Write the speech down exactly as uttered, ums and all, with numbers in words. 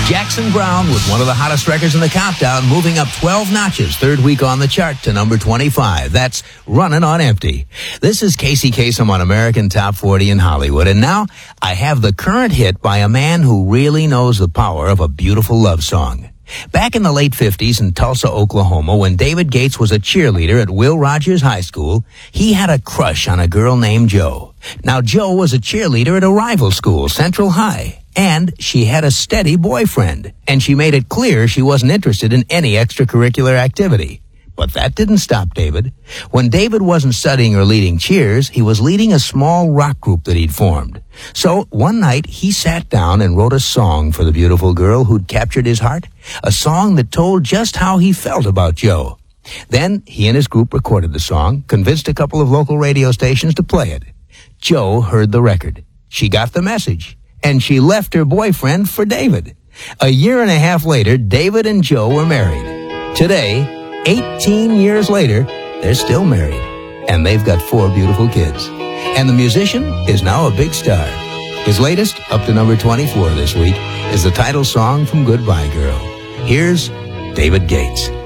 Jackson Browne with one of the hottest records in the countdown, moving up twelve notches, third week on the chart to number twenty-five. That's Running on Empty. This is Casey Kasem on American Top forty in Hollywood. And now I have the current hit by a man who really knows the power of a beautiful love song. Back in the late fifties in Tulsa, Oklahoma, when David Gates was a cheerleader at Will Rogers High School, he had a crush on a girl named Jo. Now, Jo was a cheerleader at a rival school, Central High. And she had a steady boyfriend, and she made it clear she wasn't interested in any extracurricular activity. But that didn't stop David. When David wasn't studying or leading cheers, he was leading a small rock group that he'd formed. So one night, he sat down and wrote a song for the beautiful girl who'd captured his heart, a song that told just how he felt about Jo. Then he and his group recorded the song, convinced a couple of local radio stations to play it. Jo heard the record. She got the message. And she left her boyfriend for David. A year and a half later, David and Jo were married. Today, eighteen years later, they're still married. And they've got four beautiful kids. And the musician is now a big star. His latest, up to number twenty-four this week, is the title song from Goodbye Girl. Here's David Gates.